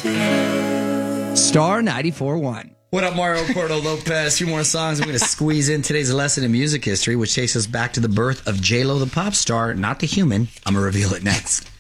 Star 94.1. What up, Mario Cordo Lopez? A few more songs. I'm going to squeeze in today's lesson in music history, which takes us back to the birth of J-Lo the pop star, not the human. I'm going to reveal it next.